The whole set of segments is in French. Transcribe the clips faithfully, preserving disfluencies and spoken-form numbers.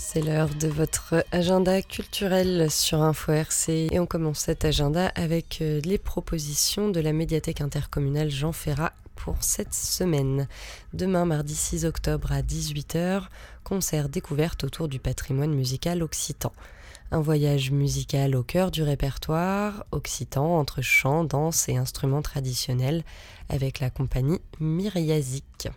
C'est l'heure de votre agenda culturel sur Info R C et on commence cet agenda avec les propositions de la médiathèque intercommunale Jean Ferrat pour cette semaine. Demain, mardi six octobre à dix-huit heures, concert découverte autour du patrimoine musical occitan. Un voyage musical au cœur du répertoire occitan entre chant, danse et instruments traditionnels avec la compagnie Myriazik.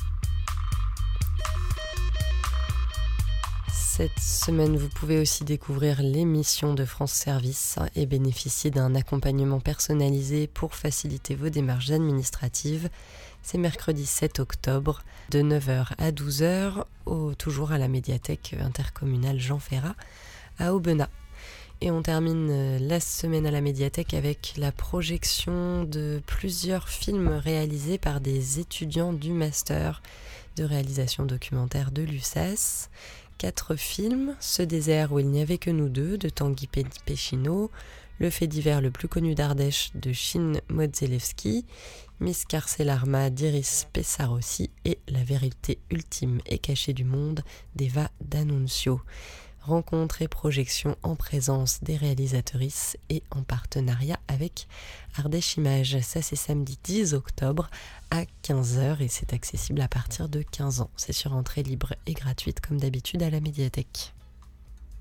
Cette semaine, vous pouvez aussi découvrir l'émission de France Service et bénéficier d'un accompagnement personnalisé pour faciliter vos démarches administratives. C'est mercredi sept octobre, de neuf heures à douze heures, au, toujours à la médiathèque intercommunale Jean Ferrat, à Aubenas. Et on termine la semaine à la médiathèque avec la projection de plusieurs films réalisés par des étudiants du master de réalisation documentaire de l'U S A S. Quatre films, Ce désert où il n'y avait que nous deux de Tanguy Péchineau, Le fait divers le plus connu d'Ardèche de Chine Modzelewski, Miss Carcelarma d'Iris Pessarossi et La vérité ultime et cachée du monde d'Eva D'Annunzio. Rencontre et projection en présence des réalisatrices et en partenariat avec Ardèche Images. Ça, c'est samedi dix octobre à quinze heures et c'est accessible à partir de quinze ans. C'est sur entrée libre et gratuite comme d'habitude à la médiathèque.